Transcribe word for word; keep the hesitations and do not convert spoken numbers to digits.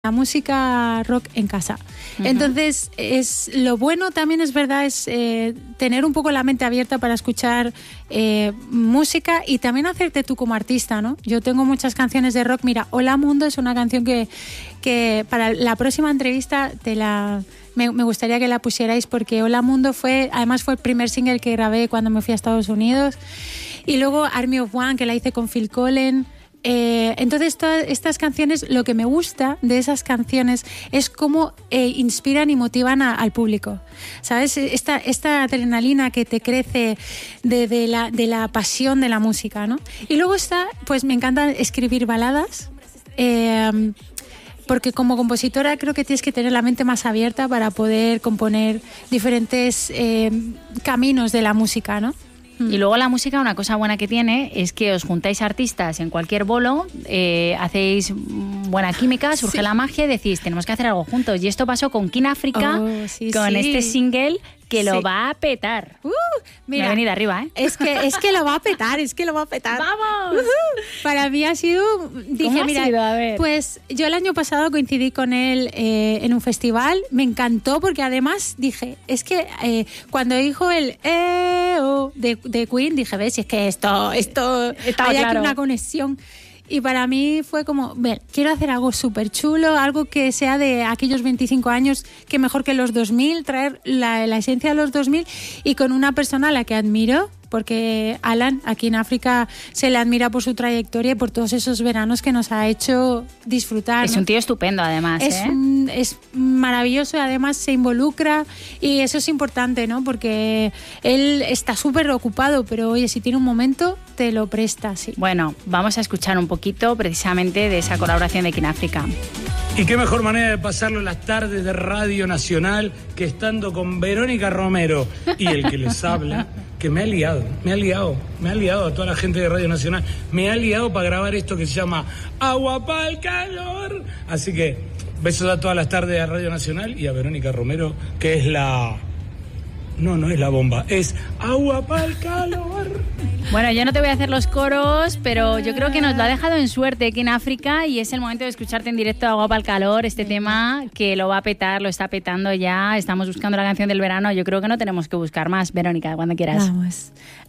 la música rock en casa. Uh-huh. Entonces, es lo bueno también, es verdad, es eh, tener un poco la mente abierta para escuchar eh, música y también hacerte tú como artista, ¿no? Yo tengo muchas canciones de rock. Mira, Hola Mundo es una canción que, que para la próxima entrevista te la... Me, me gustaría que la pusierais porque Hola Mundo fue, además fue el primer single que grabé cuando me fui a Estados Unidos. Y luego Army of One, que la hice con Phil Collins. Eh, entonces todas estas canciones, lo que me gusta de esas canciones es cómo eh, inspiran y motivan a, al público, ¿sabes? Esta, esta adrenalina que te crece de, de, la, de la pasión de la música, ¿no? Y luego está, pues me encanta escribir baladas, eh, porque como compositora creo que tienes que tener la mente más abierta para poder componer diferentes eh, caminos de la música, ¿no? Y luego la música, una cosa buena que tiene es que os juntáis artistas en cualquier bolo, eh, hacéis buena química, surge sí. la magia y decís, tenemos que hacer algo juntos. Y esto pasó con King Africa, oh, sí, con sí. este single que sí. lo va a petar. Uh, mira, me ha venido arriba, ¿eh? Es que, es que lo va a petar, es que lo va a petar. ¡Vamos! Uh-huh. Para mí ha sido... Dije, ¿Cómo ha mira, sido? A ver. Pues yo el año pasado coincidí con él eh, en un festival, me encantó porque además dije, es que eh, cuando dijo el eh, oh, de, de Queen, dije, ves, es que esto, esto Estaba hay claro. aquí una conexión. Y para mí fue como, ver, quiero hacer algo súper chulo, algo que sea de aquellos veinticinco años, que mejor que los dos mil, traer la, la esencia de los dos mil y con una persona a la que admiro, porque Alan, aquí en África, se le admira por su trayectoria y por todos esos veranos que nos ha hecho disfrutar. Es ¿no? un tío estupendo, además. Es, ¿eh? un, es maravilloso y además se involucra y eso es importante, ¿no? Porque él está súper ocupado, pero oye, si tiene un momento, te lo presta, sí. Bueno, vamos a escuchar un poquito precisamente de esa colaboración de King Africa. Y qué mejor manera de pasarlo en las tardes de Radio Nacional que estando con Verónica Romero y el que les habla, que me ha liado, me ha liado, me ha liado a toda la gente de Radio Nacional, me ha liado para grabar esto que se llama Agua pa'l Calor. Así que besos a todas las tardes de Radio Nacional y a Verónica Romero, que es la... No, no es la bomba, es Agua pa'l Calor. Bueno, yo no te voy a hacer los coros, pero yo creo que nos lo ha dejado en suerte aquí en África y es el momento de escucharte en directo Agua pa'l Calor, este tema que lo va a petar, lo está petando ya. Estamos buscando la canción del verano, yo creo que no tenemos que buscar más. Verónica, cuando quieras. Vamos.